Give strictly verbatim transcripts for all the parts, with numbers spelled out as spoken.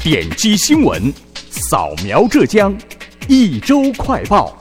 点击新闻，扫描浙江，一周快报。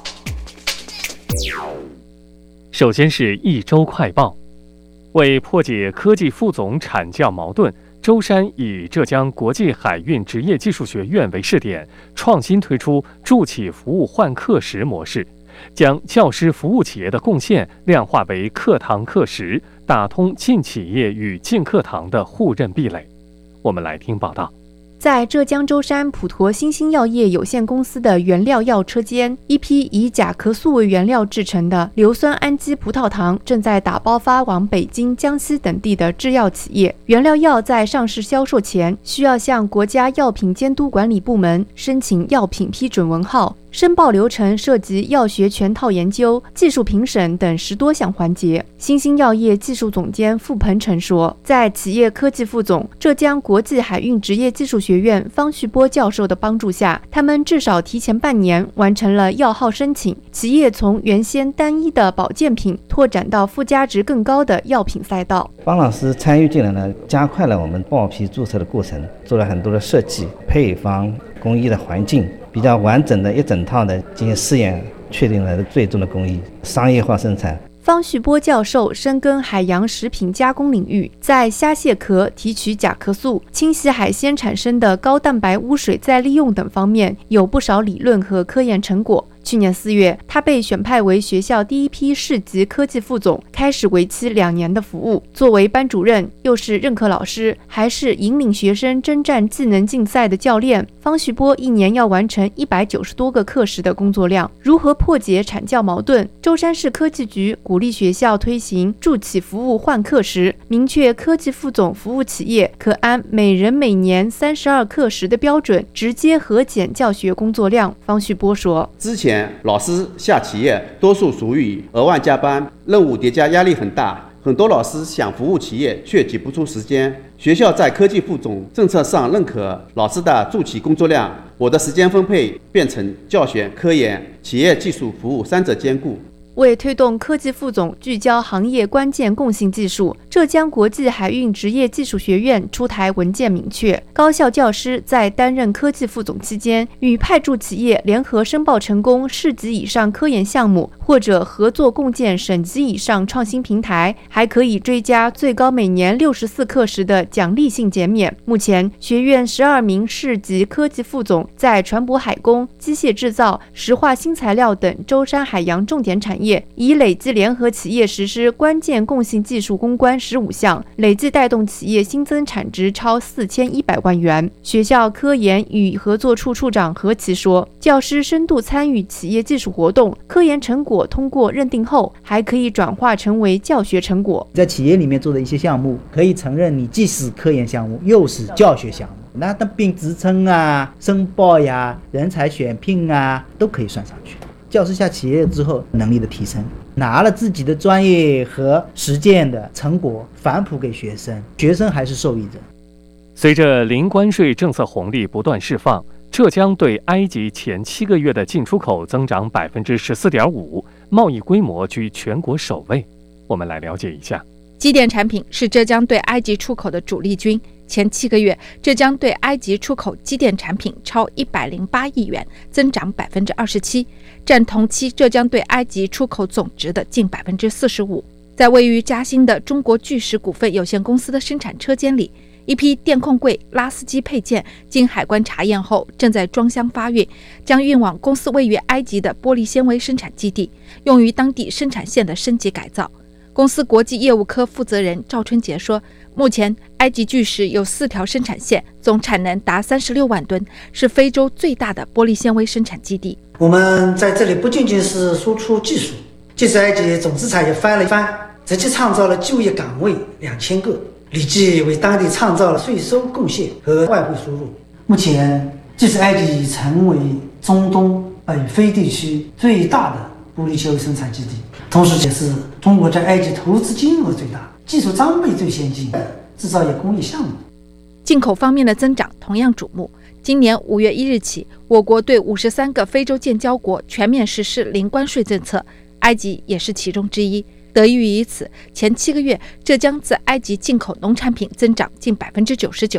首先是一周快报。为破解科技副总产教矛盾，舟山以浙江国际海运职业技术学院为试点，创新推出助企服务换课时模式，将教师服务企业的贡献量化为课堂课时，打通进企业与进课堂的互认壁垒。我们来听报道。 在浙江舟山普陀新兴药业有限公司的原料药车间，一批以甲壳素为原料制成的硫酸氨基葡萄糖正在打包发往北京、江西等地的制药企业。原料药在上市销售前，需要向国家药品监督管理部门申请药品批准文号。申报流程涉及药学全套研究、技术评审等十多项环节。新兴药业技术总监傅鹏程说，在企业科技副总、浙江国际海运职业技术学院方旭波教授的帮助下，他们至少提前半年完成了药号申请，企业从原先单一的保健品拓展到附加值更高的药品赛道。 方老师参与进来呢，加快了我们报批注册的过程，做了很多的设计、配方、工艺的环境，比较完整的一整套的进行试验，确定了最终的工艺，商业化生产。 方旭波教授深耕海洋食品加工领域，在虾蟹壳提取甲壳素、清洗海鲜产生的高蛋白污水再利用等方面有不少理论和科研成果。去年四月，他被选派为学校第一批市级科技副总，开始为期两年的服务。作为班主任，又是任课老师，还是引领学生征战技能竞赛的教练，方旭波一年要完成一百九十多个课时的工作量。如何破解产教矛盾？舟山市科技局鼓励学校推行助企服务换课时，明确科技副总服务企业可按每人每年三十二课时的标准，直接核减教学工作量。方旭波说， 之前老师下企业多数属于额外加班，任务叠加，压力很大，很多老师想服务企业却挤不出时间。学校在科技副总政策上认可老师的助企工作量，我的时间分配变成教学、科研、企业技术服务三者兼顾。 为推动科技副总聚焦行业关键共性技术，浙江国际海运职业技术学院出台文件，明确高校教师在担任科技副总期间，与派驻企业联合申报成功市级以上科研项目，或者合作共建省级以上创新平台，还可以追加最高每年六十四课时的奖励性减免。目前，学院十二名市级科技副总在船舶海工、机械制造、石化新材料等舟山海洋重点产业，已累计联合企业实施关键共性技术攻关十五项，累计带动企业新增产值超四千一百万元。学校科研与合作处处长何其说，教师深度参与企业技术活动，科研成果通过认定后，还可以转化成为教学成果。 在企业里面做的一些项目，可以承认你既是科研项目，又是教学项目。那那并职称啊、申报呀、人才选聘啊，都可以算上去。教师下企业之后，能力的提升，拿了自己的专业和实践的成果反哺给学生，学生还是受益者。 随着零关税政策红利不断释放，浙江对埃及前七个月的进出口增长百分之十四点五，贸易规模居全国首位。我们来了解一下。 机电产品是浙江对埃及出口的主力军。前七个月，浙江对埃及出口机电产品超一百零八亿元，增长百分之二十七，占同期浙江对埃及出口总值的近百分之四十五。在位于嘉兴的中国巨石股份有限公司的生产车间里，一批电控柜、拉丝机配件经海关查验后，正在装箱发运，将运往公司位于埃及的玻璃纤维生产基地，用于当地生产线的升级改造。公司国际业务科负责人赵春杰说，目前埃及巨石有四条生产线，总产能达三十六万吨，是非洲最大的玻璃纤维生产基地。 我们在这里不仅仅是输出技术，这次埃及总资产也翻了一番，直接创造了就业岗位两千个，累计为当地创造了税收贡献和外汇输入。目前，这次埃及已成为中东北非地区最大的玻璃纤维生产基地，同时也是中国在埃及投资金额最大、技术装备最先进的制造业工业项目。 进口方面的增长同样瞩目。今年五月一日起，我国对五十三个非洲建交国全面实施零关税政策，埃及也是其中之一。得益于此，前七个月浙江自埃及进口农产品增长近百分之九十九，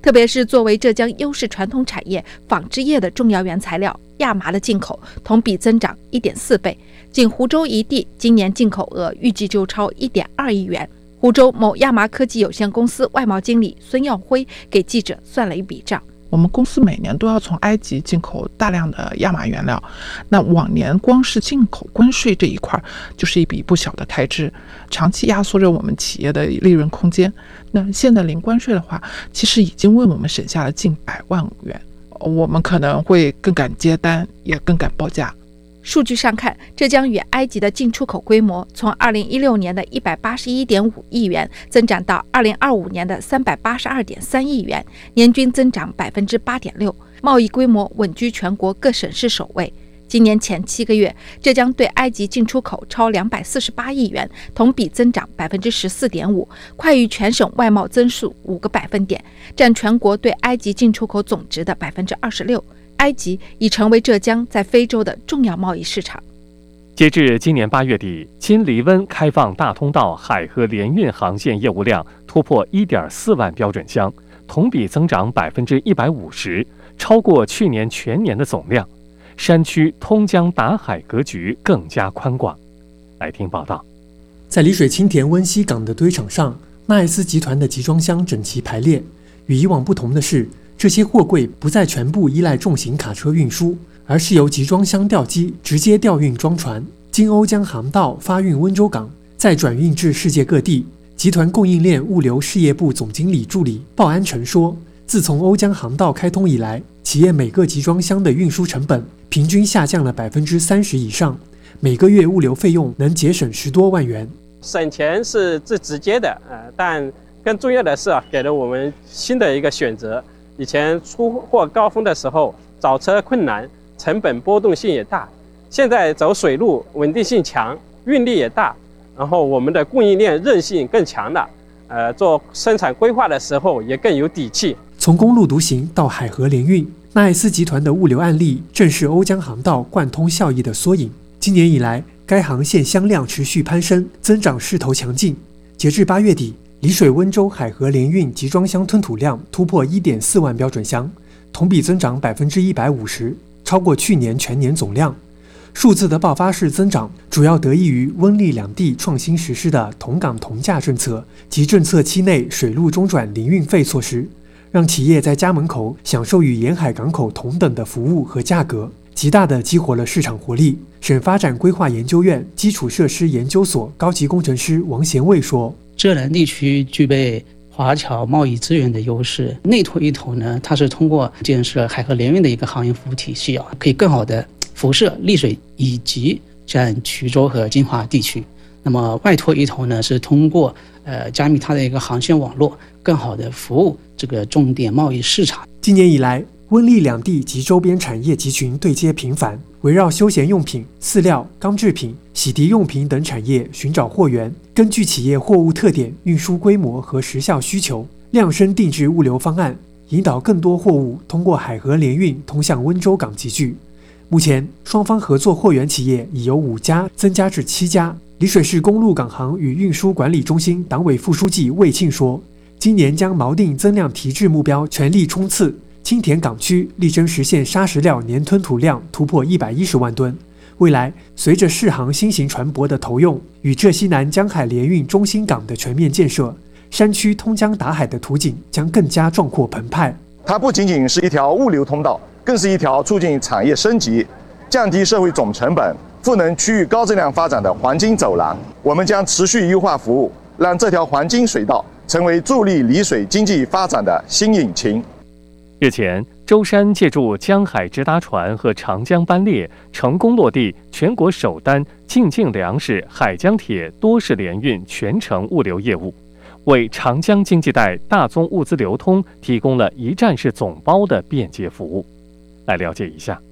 特别是作为浙江优势传统产业纺织业的重要原材料，亚麻的进口同比增长 一点四倍。仅湖州一地今年进口额预计就超 一点二亿元。湖州某亚麻科技有限公司外贸经理孙耀辉给记者算了一笔账。 我们公司每年都要从埃及进口大量的亚麻原料，那往年光是进口关税这一块就是一笔不小的开支，长期压缩着我们企业的利润空间。那现在零关税的话，其实已经为我们省下了近百万元，我们可能会更敢接单，也更敢报价。 数据上看，浙江与埃及的进出口规模从二零一六年的一百八十一点五亿元增长到二零二五年的三百八十二点三亿元，年均增长 百分之八点六， 贸易规模稳居全国各省市首位。今年前七个月，浙江对埃及进出口超两百四十八亿元，同比增长 百分之十四点五， 快于全省外贸增速五个百分点，占全国对埃及进出口总值的 百分之二十六。埃及已成为浙江在非洲的重要贸易市场。 截至今年八月底，经黎温开放大通道海河联运航线业务量突破 一点四万标准箱，同比增长 百分之一百五十， 超过去年全年的总量。山区通江达海格局更加宽广。来听报道。 在丽水青田温溪港的堆场上，纳爱斯集团的集装箱整齐排列。与以往不同的是，这些货柜不再全部依赖重型卡车运输，而是由集装箱吊机直接调运装船，经瓯江航道发运温州港，再转运至世界各地。集团供应链物流事业部总经理助理鲍安成说，自从瓯江航道开通以来，企业每个集装箱的运输成本平均下降了 百分之三十 以上，每个月物流费用能节省十多万元。 省钱是最直接的，呃，但更重要的是啊，给了我们新的一个选择。以前出货高峰的时候，找车困难，成本波动性也大。现在走水路，稳定性强，运力也大，然后我们的供应链韧性更强了。呃，做生产规划的时候也更有底气。 从公路独行到海河联运，纳爱斯集团的物流案例正是瓯江航道贯通效益的缩影。今年以来，该航线箱量持续攀升，增长势头强劲。截至八月底，丽水温州海河联运集装箱吞吐量突破 一点四万标准箱，同比增长 百分之一百五十， 超过去年全年总量。数字的爆发式增长主要得益于温丽两地创新实施的同港同价政策及政策期内水路中转零运费措施，让企业在家门口享受与沿海港口同等的服务和价格，极大地激活了市场活力。省发展规划研究院基础设施研究所高级工程师王贤卫说， 浙南地区具备华侨贸易资源的优势，内拓一头呢，它是通过建设海河联运的一个行业服务体系啊，可以更好的辐射丽水以及占衢州和金华地区。那么外拓一头呢，是通过呃加密它的一个航线网络，更好的服务这个重点贸易市场。 今年以来，温丽两地及周边产业集群对接频繁，围绕休闲用品、饲料、钢制品、洗涤用品等产业寻找货源，根据企业货物特点、运输规模和时效需求，量身定制物流方案，引导更多货物通过海河联运通向温州港集聚。目前，双方合作货源企业已由五家增加至七家。丽水市公路港航与运输管理中心党委副书记魏庆说，今年将锚定增量提质目标，全力冲刺。青田港区力争实现砂石料年吞吐量突破一百一十万吨。未来，随着适航新型船舶的投用与浙西南江海联运中心港的全面建设，山区通江达海的图景将更加壮阔澎湃。 它不仅仅是一条物流通道，更是一条促进产业升级、降低社会总成本、赋能区域高质量发展的黄金走廊。我们将持续优化服务，让这条黄金水道成为助力丽水经济发展的新引擎。 日前，舟山借助江海直达船和长江班列，成功落地全国首单进境粮食海江铁多式联运全程物流业务，为长江经济带大宗物资流通提供了一站式总包的便捷服务。来了解一下。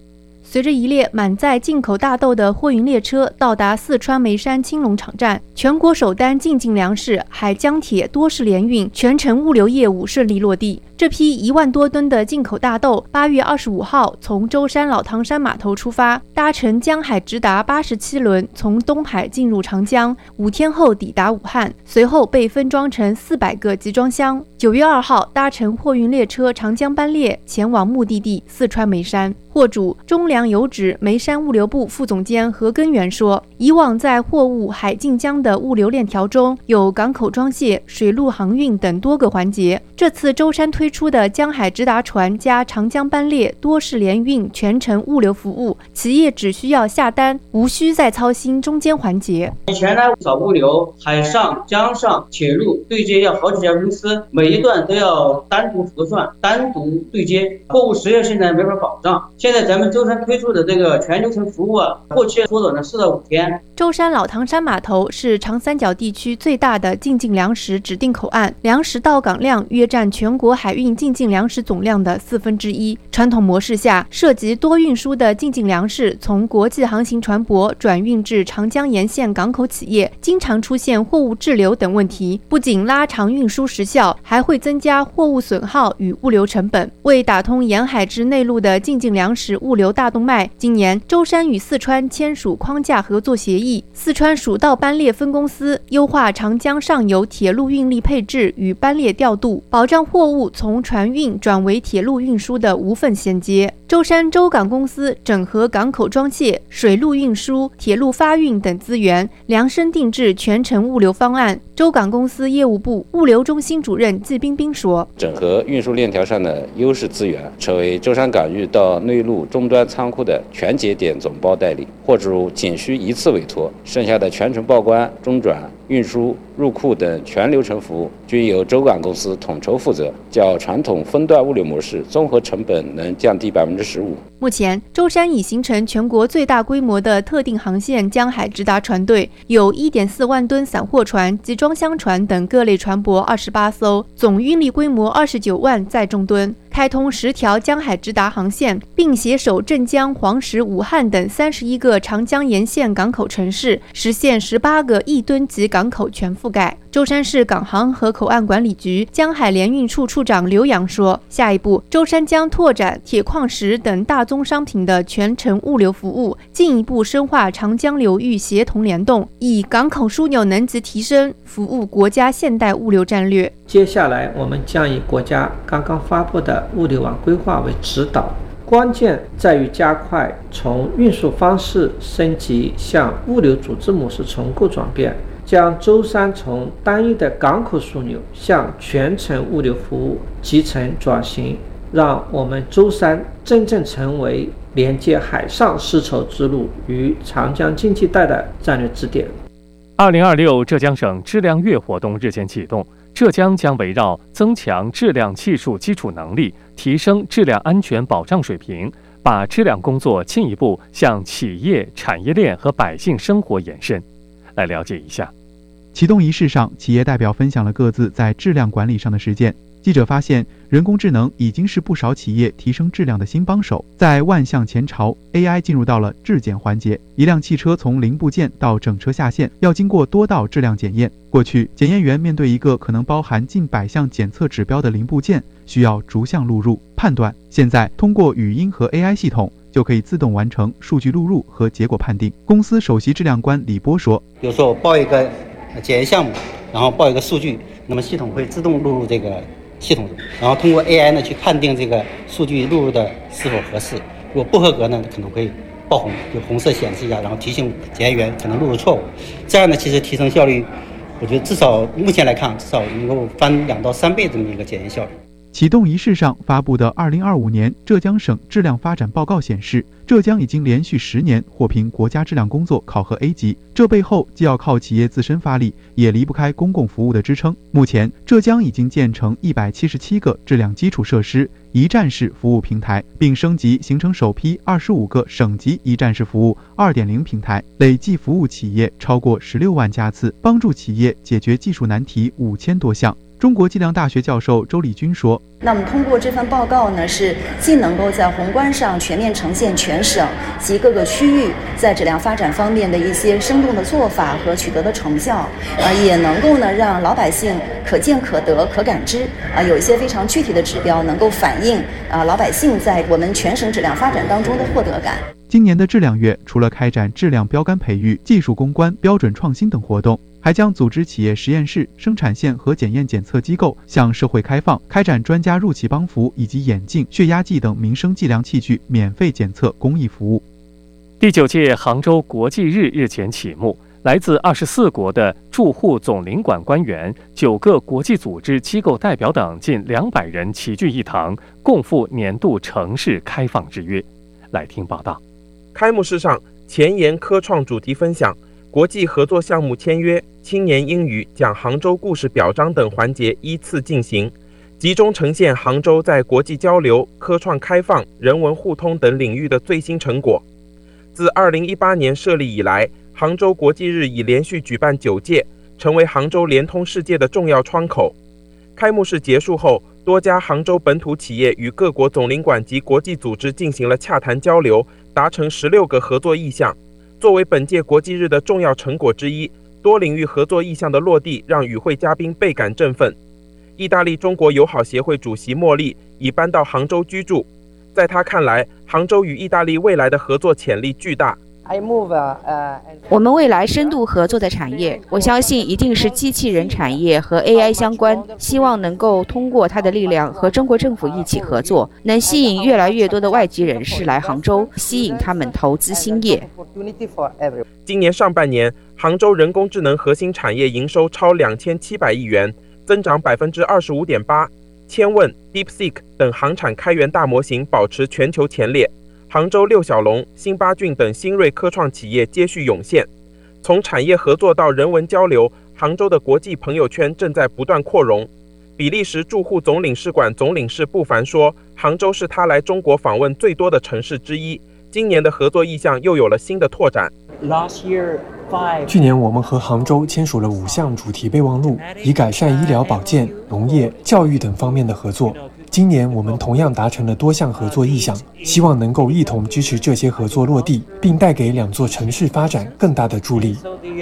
随着一列满载进口大豆的货运列车到达四川眉山青龙场站，全国首单进境粮食海江铁多式联运全程物流业务顺利落地。这批一万多吨的进口大豆，八月二十五号从舟山老唐山码头出发，搭乘江海直达八十七轮，从东海进入长江，五天后抵达武汉，随后被分装成四百个集装箱。九月二号搭乘货运列车长江班列前往目的地四川眉山。货主中粮油脂眉山物流部副总监何根源说，以往在货物海进江的物流链条中有港口装卸、水陆航运等多个环节，这次舟山推出的江海直达船加长江班列多式联运全程物流服务，企业只需要下单，无需再操心中间环节。 以前呢，找物流海上、江上、铁路对接要好几家公司，每一段都要单独核算、单独对接，货物实验性呢没法保障。现在咱们舟山推出的这个全流程服务啊，过期缩短了四到五天。 舟山老唐山码头是长三角地区最大的进境粮食指定口岸，粮食到港量约占全国海运进境粮食总量的四分之一。传统模式下，涉及多运输的进境粮食从国际航行船舶转运至长江沿线港口企业，经常出现货物滞留等问题，不仅拉长运输时效，还会增加货物损耗与物流成本。为打通沿海至内陆的进境粮食物流大动脉，今年舟山与四川签署框架合作协议，四川蜀道班列分公司优化长江上游铁路运力配置与班列调度，保障货物从船运转为铁路运输的无缝衔接。舟山舟港公司整合港口装卸、水路运输、铁路发运等资源，量身定制全程物流方案。舟港公司业务部物流中心主任季冰冰说， 整合运输链条上的优势资源，成为舟山港域到内陆终端仓库的全节点总包代理，货主仅需一次委托，剩下的全程报关、中转、运输、入库等全流程服务均由舟港公司统筹负责，较传统分段物流模式综合成本能降低百分之十五。 目前，舟山已形成全国最大规模的特定航线江海直达船队，有 一点四万吨散货船、集装箱船等各类船舶二十八艘，总运力规模二十九万载重吨。开通十条江海直达航线，并携手镇江、黄石、武汉等三十一个长江沿线港口城市，实现十八个亿吨级港口全覆盖。舟山市港航和口岸管理局江海联运处处长刘洋说，下一步舟山将拓展铁矿石等大宗商品的全程物流服务，进一步深化长江流域协同联动，以港口枢纽能级提升，服务国家现代物流战略。 接下来我们将以国家刚刚发布的物流网规划为指导，关键在于加快从运输方式升级向物流组织模式重构转变，将舟山从单一的港口枢纽向全程物流服务集成转型，让我们舟山真正成为连接海上丝绸之路与长江经济带的战略支点。 二零二六浙江省质量月活动日前启动，浙江将围绕增强质量技术基础能力，提升质量安全保障水平，把质量工作进一步向企业、产业链和百姓生活延伸。来了解一下。 启动仪式上，企业代表分享了各自在质量管理上的实践。记者发现，人工智能已经是不少企业提升质量的新帮手。在万象前朝 ，A I 进入到了质检环节。一辆汽车从零部件到整车下线，要经过多道质量检验。过去，检验员面对一个可能包含近百项检测指标的零部件，需要逐项录入判断。现在，通过语音和 A I 系统，就可以自动完成数据录入和结果判定。公司首席质量官李波说：“ 比如说我报一个检验项目，然后报一个数据，那么系统会自动录入这个。”系统中，然后通过 A I 呢去判定这个数据录入的是否合适，如果不合格呢，可能会爆红，就红色显示一下，然后提醒检验员可能录入错误。这样呢，其实提升效率，我觉得至少目前来看，至少能够翻两到三倍这么一个检验效率。 启动仪式上发布的二零二五年浙江省质量发展报告显示，浙江已经连续十年获评国家质量工作考核 A 级。这背后既要靠企业自身发力，也离不开公共服务的支撑。目前，浙江已经建成一百七十七个质量基础设施一站式服务平台，并升级形成首批二十五个省级一站式服务 二点零 平台，累计服务企业超过十六万家次，帮助企业解决技术难题五千多项。 中国计量大学教授周丽君说：“ 那我们通过这份报告呢，是既能够在宏观上全面呈现全省及各个区域在质量发展方面的一些生动的做法和取得的成效，呃，也能够呢让老百姓可见可得可感知，啊、呃，有一些非常具体的指标能够反映啊、呃、老百姓在我们全省质量发展当中的获得感。” 今年的质量月除了开展质量标杆培育、技术攻关、标准创新等活动，还将组织企业实验室、生产线和检验检测机构向社会开放，开展专家入企帮扶以及眼镜、血压计等民生计量器具免费检测公益服务。 第九届杭州国际日日前启幕，来自二十四国的驻沪总领馆官员、九个国际组织机构代表等近两百人齐聚一堂，共赴年度城市开放之约。来听报道。 开幕式上，前沿科创主题分享、国际合作项目签约、青年英语讲杭州故事表彰等环节依次进行，集中呈现杭州在国际交流、科创开放、人文互通等领域的最新成果。自二零一八年设立以来，杭州国际日已连续举办九届，成为杭州联通世界的重要窗口。开幕式结束后，多家杭州本土企业与各国总领馆及国际组织进行了洽谈交流，达成十六个合作意向。作为本届国际日的重要成果之一，多领域合作意向的落地让与会嘉宾倍感振奋。意大利中国友好协会主席莫莉已搬到杭州居住，在他看来，杭州与意大利未来的合作潜力巨大。 我们未来深度合作的产业，我相信一定是机器人产业和 A I 相关，希望能够通过它的力量和中国政府一起合作，能吸引越来越多的外籍人士来杭州，吸引他们投资兴业。 今年上半年，杭州人工智能核心产业营收超两千七百亿元，增长百分之二十五点八。千问、DeepSeek 等航产开源大模型保持全球前列。杭州六小龙、新八骏等新锐科创企业接续涌现。从产业合作到人文交流，杭州的国际朋友圈正在不断扩容。比利时驻沪总领事馆总领事布凡说，杭州是他来中国访问最多的城市之一。今年的合作意向又有了新的拓展。 去年我们和杭州签署了五项主题备忘录，以改善医疗保健、农业、教育等方面的合作。今年我们同样达成了多项合作意向，希望能够一同支持这些合作落地，并带给两座城市发展更大的助力。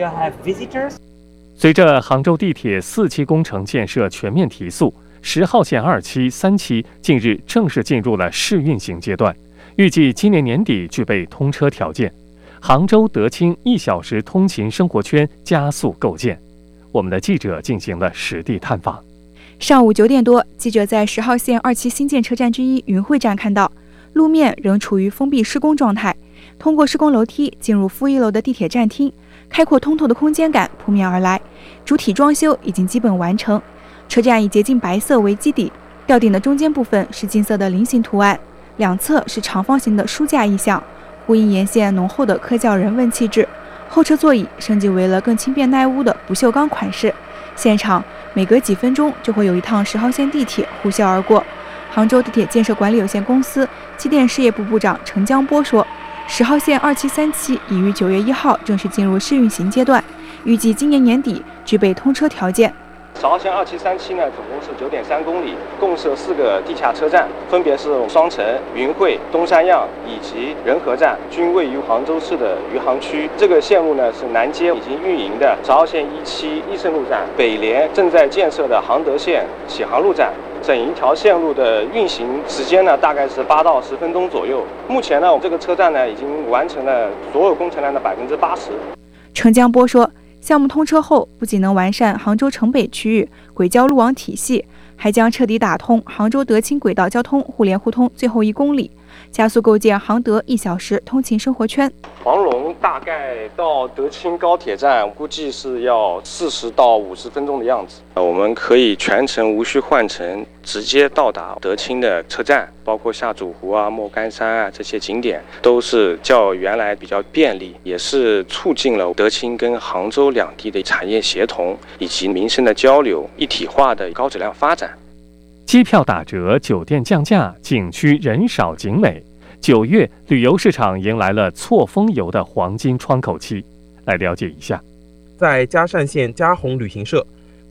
随着杭州地铁四期工程建设全面提速，十号线二期、三期近日正式进入了试运行阶段，预计今年年底具备通车条件。杭州德清一小时通勤生活圈加速构建。我们的记者进行了实地探访。 上午九点多，记者在十号线二期新建车站之一云汇站看到，路面仍处于封闭施工状态。通过施工楼梯进入负一楼的地铁站厅，开阔通透的空间感扑面而来。主体装修已经基本完成，车站以洁净白色为基底，吊顶的中间部分是金色的菱形图案，两侧是长方形的书架意象，呼应沿线浓厚的科教人文气质。后车座椅升级为了更轻便耐污的不锈钢款式。现场每隔几分钟就会有一趟十号线地铁呼啸而过。杭州地铁建设管理有限公司机电事业部部长陈江波说，十号线二期、三期已于九月一号正式进入试运行阶段，预计今年年底具备通车条件。 十号线二期、三期呢，总共是九点三公里，共设四个地下车站，分别是双城、云汇、东山漾以及仁和站，均位于杭州市的余杭区。这个线路呢是南接已经运营的十号线一期益盛路站，北连正在建设的杭德线启航路站。整一条线路的运行时间呢，大概是八到十分钟左右。目前呢，我们这个车站呢已经完成了所有工程量的百分之八十。 陈江波说，项目通车后，不仅能完善杭州城北区域轨交路网体系，还将彻底打通杭州德清轨道交通互联互通最后一公里，加速构建杭德一小时通勤生活圈。 黄龙大概到德清高铁站，估计是要四十到五十分钟的样子。我们可以全程无需换乘，直接到达德清的车站，包括下主湖啊、莫干山啊这些景点，都是较原来比较便利，也是促进了德清跟杭州两地的产业协同以及民生的交流一体化的高质量发展。 机票打折，酒店降价，景区人少景美。九月，旅游市场迎来了错峰游的黄金窗口期。来了解一下， 在嘉善县嘉宏旅行社，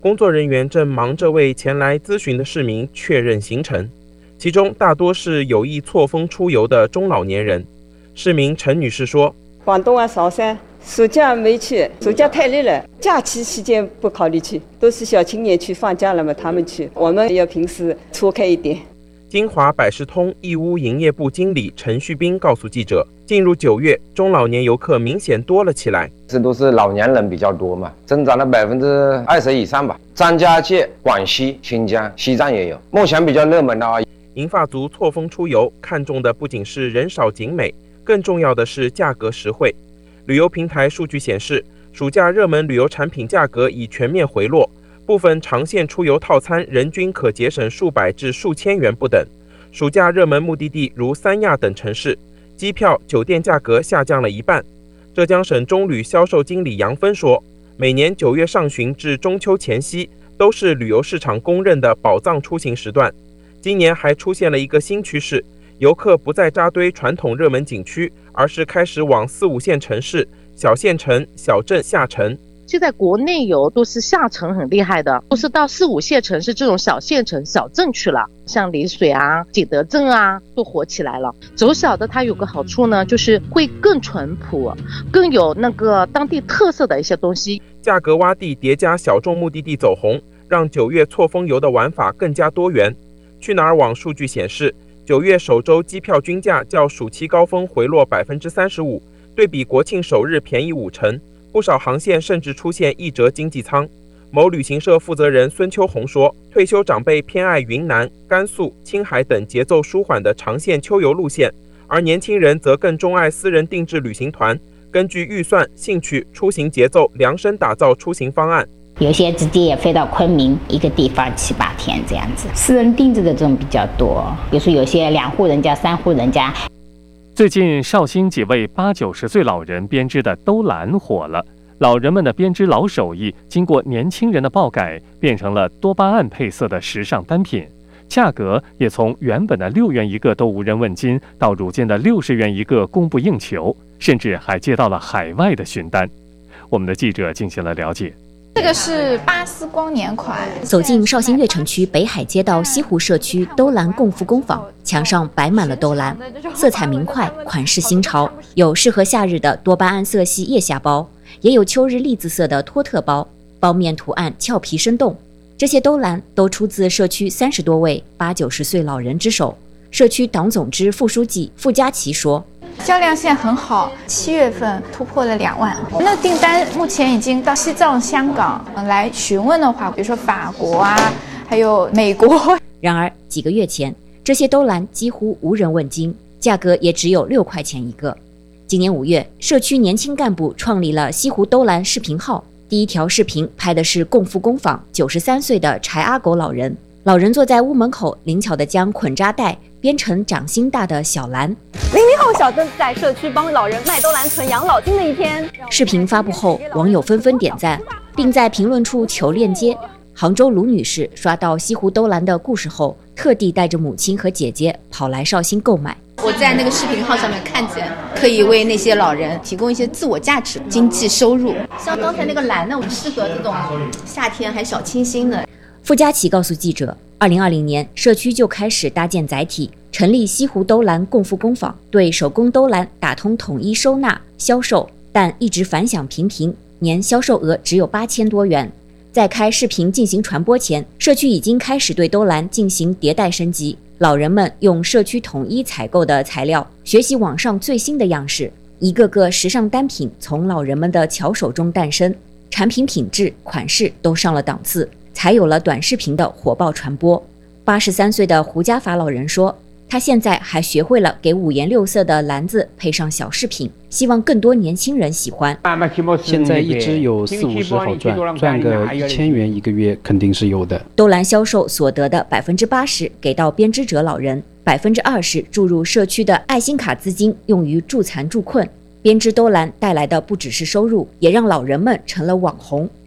工作人员正忙着为前来咨询的市民确认行程，其中大多是有意错峰出游的中老年人。市民陈女士说： 广东啊，韶山，暑假没去，暑假太累了，假期期间不考虑去，都是小青年去放假了嘛，他们去，我们要平时错开一点。 金华百事通义乌营业部经理陈旭斌告诉记者，进入九月，中老年游客明显多了起来。 这都是老年人比较多嘛，增长了百分之二十以上吧。张家界、广西、新疆、西藏也有。目前比较热门的啊， 银发族错峰出游，看重的不仅是人少景美，更重要的是价格实惠。旅游平台数据显示，暑假热门旅游产品价格已全面回落。部分长线出游套餐人均可节省数百至数千元不等。暑假热门目的地如三亚等城市，机票、酒店价格下降了一半。浙江省中旅销售经理杨芬说，每年九月上旬至中秋前夕都是旅游市场公认的宝藏出行时段。今年还出现了一个新趋势，游客不再扎堆传统热门景区，而是开始往四五线城市、小县城、小镇下沉。 现在国内游都是下沉很厉害的，都是到四五线城市这种小县城、小镇去了，像丽水啊、景德镇啊都火起来了。走小的它有个好处呢，就是会更淳朴，更有那个当地特色的一些东西。 价格洼地叠加小众目的地走红，让九月错峰游的玩法更加多元。去哪儿网数据显示，九月首周机票均价较暑期高峰回落百分之三十五，对比国庆首日便宜五成。不少航线甚至出现一折经济舱。某旅行社负责人孙秋红说，退休长辈偏爱云南、甘肃、青海等节奏舒缓的长线秋游路线，而年轻人则更钟爱私人定制旅行团，根据预算、兴趣、出行节奏量身打造出行方案。 有些直接也飞到昆明一个地方七八天这样子，私人定制的这种比较多，比如说有些两户人家、三户人家。 最近绍兴几位八九十岁老人编织的兜篮火了，老人们的编织老手艺经过年轻人的爆改，变成了多巴胺配色的时尚单品，价格也从原本的六元一个都无人问津，到如今的六十元一个供不应求，甚至还接到了海外的询单。我们的记者进行了了解。 这个是巴斯光年款。 走进绍兴越城区北海街道西湖社区兜篮共富工坊，墙上摆满了兜篮，色彩明快，款式新潮，有适合夏日的多巴胺色系腋下包，也有秋日栗子色的托特包，包面图案俏皮生动。这些兜篮都出自社区三十多位八九十岁老人之手。社区党总支副书记傅佳琪说， 销量现在很好，七月份突破了两万。那订单目前已经到西藏、香港来询问的话，比如说法国啊，还有美国。 然而几个月前，这些兜篮几乎无人问津，价格也只有六块钱一个。今年五月，社区年轻干部创立了西湖兜篮视频号，第一条视频拍的是共富工坊九十三岁的柴阿狗老人，老人坐在屋门口，灵巧地将捆扎带编成掌心大的小篮。 零零后小邓在社区帮老人卖兜篮存养老金的一天。 视频发布后，网友纷纷点赞，并在评论处求链接。杭州卢女士刷到西湖兜篮的故事后，特地带着母亲和姐姐跑来绍兴购买。 我在那个视频号上面看见，可以为那些老人提供一些自我价值、经济收入。像刚才那个篮呢，我们适合这种夏天还小清新的。 傅佳琪告诉记者，二零二零年社区就开始搭建载体，成立西湖兜篮共富工坊，对手工兜篮打通统一收纳、销售，但一直反响平平，年销售额只有八千多元。在开视频进行传播前，社区已经开始对兜篮进行迭代升级。老人们用社区统一采购的材料，学习网上最新的样式，一个个时尚单品从老人们的巧手中诞生，产品品质、款式都上了档次，才有了短视频的火爆传播。八十三岁的胡家法老人说，他现在还学会了给五颜六色的篮子配上小饰品，希望更多年轻人喜欢。 现在一只有四五十好赚，赚个一千元一个月肯定是有的。 兜篮销售所得的百分之八十给到编织者老人，百分之二十注入社区的爱心卡资金，用于助残助困。编织兜篮带来的不只是收入，也让老人们成了网红。这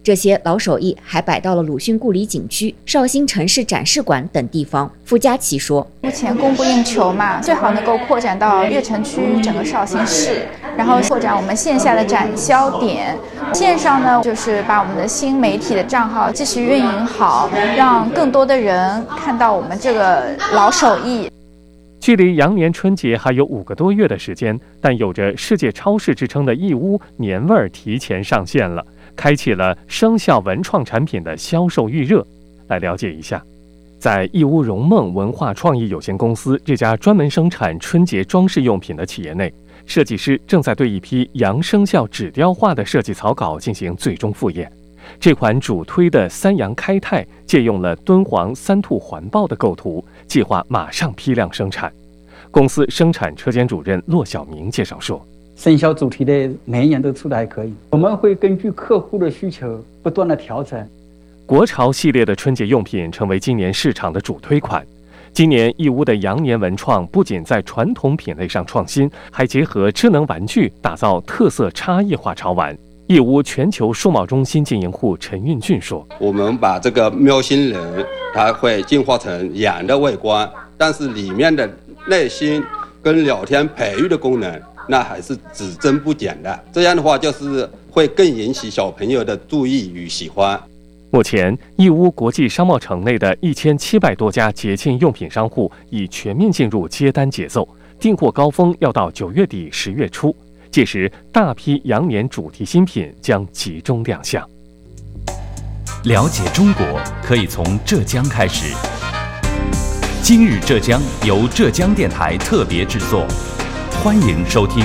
这些老手艺还摆到了鲁迅故里景区、绍兴城市展示馆等地方。傅佳琪说：“ 目前供不应求嘛，最好能够扩展到越城区整个绍兴市，然后扩展我们线下的展销点。线上呢，就是把我们的新媒体的账号继续运营好，让更多的人看到我们这个老手艺。” 距离羊年春节还有五个多月的时间，但有着世界超市之称的义乌年味儿提前上线了，开启了生肖文创产品的销售预热。来了解一下，在义乌荣梦文化创意有限公司这家专门生产春节装饰用品的企业内，设计师正在对一批羊生肖纸雕画的设计草稿进行最终复验。这款主推的三羊开泰借用了敦煌三兔环抱的构图，计划马上批量生产。公司生产车间主任骆晓明介绍说：“ 生肖主题的每一年都出的还可以，我们会根据客户的需求不断的调整。” 国潮系列的春节用品成为今年市场的主推款。今年义乌的羊年文创不仅在传统品类上创新，还结合智能玩具，打造特色差异化潮玩。义乌全球数贸中心经营户陈运俊说：“ 我们把这个喵星人，它会进化成羊的外观，但是里面的内心跟聊天培育的功能，那还是只增不减的。这样的话，就是会更引起小朋友的注意与喜欢。” 目前，义乌国际商贸城内的一千七百多家节庆用品商户已全面进入接单节奏，订货高峰要到九月底十月初。届时，大批羊年主题新品将集中亮相。 了解中国可以从浙江开始。今日浙江由浙江电台特别制作，欢迎收听。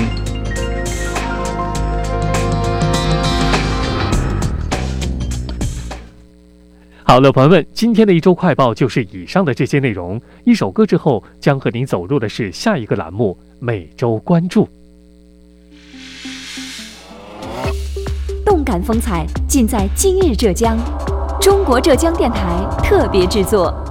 好了，朋友们，今天的一周快报就是以上的这些内容。一首歌之后，将和您走入的是下一个栏目——每周关注。 动感风采尽在今日浙江，中国浙江电台特别制作。